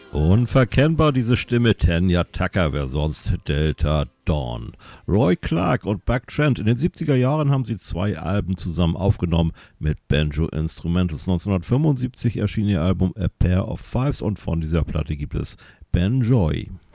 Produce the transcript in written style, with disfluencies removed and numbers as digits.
Unverkennbar diese Stimme Tanya Tucker, wer sonst Delta Dawn. Roy Clark und Buck Trent. In den 70er Jahren haben sie 2 Alben zusammen aufgenommen mit Banjo Instrumentals. 1975 erschien ihr Album A Pair of Fives und von dieser Platte gibt es Banjoy.